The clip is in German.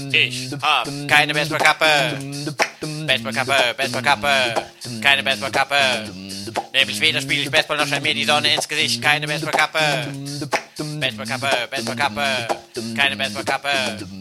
Ich hab keine Baseballkappe. Baseballkappe, Baseballkappe, keine Baseballkappe. Nämlich weder spiele ich Baseball noch scheint mir die Sonne ins Gesicht. Keine Baseballkappe. Baseballkappe, Baseballkappe, keine Baseballkappe.